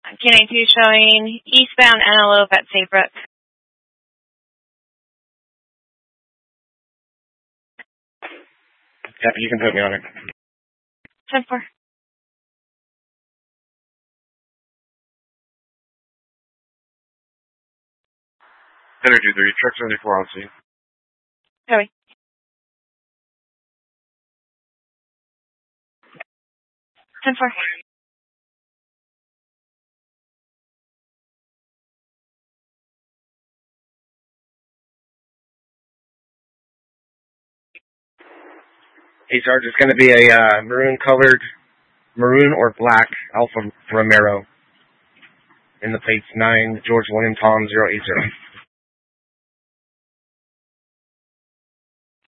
K92 showing eastbound Antelope at Saybrook. Yeah, you can put me on it. 10-4. Energy 3, truck 74 on scene. Copy. 10-4. Hey, Sarge, it's going to be a maroon or black Alfa Romero in the plates 9 George William Tom 080.